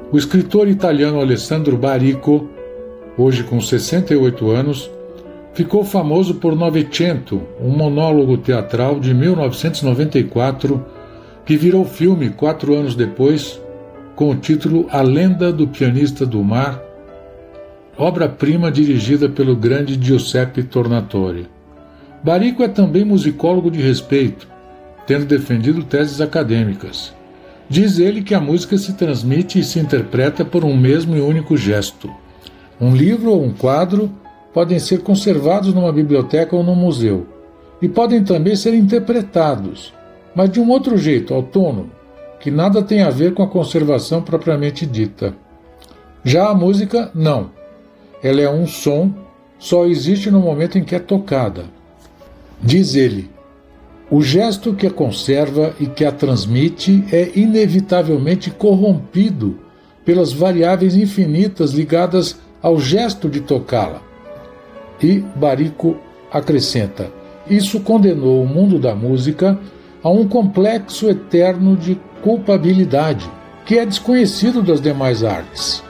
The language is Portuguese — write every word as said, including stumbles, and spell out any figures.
O escritor italiano Alessandro Baricco, hoje com sessenta e oito anos, ficou famoso por Novecento, um monólogo teatral de mil novecentos e noventa e quatro, que virou filme quatro anos depois, com o título A Lenda do Pianista do Mar, obra-prima dirigida pelo grande Giuseppe Tornatore. Baricco é também musicólogo de respeito, tendo defendido teses acadêmicas. Diz ele que a música se transmite e se interpreta por um mesmo e único gesto. Um livro ou um quadro podem ser conservados numa biblioteca ou num museu, e podem também ser interpretados, mas de um outro jeito, autônomo, que nada tem a ver com a conservação propriamente dita. Já a música, não. Ela é um som, só existe no momento em que é tocada. Diz ele, o gesto que a conserva e que a transmite é inevitavelmente corrompido pelas variáveis infinitas ligadas ao gesto de tocá-la. E Baricco acrescenta, isso condenou o mundo da música a um complexo eterno de culpabilidade, que é desconhecido das demais artes.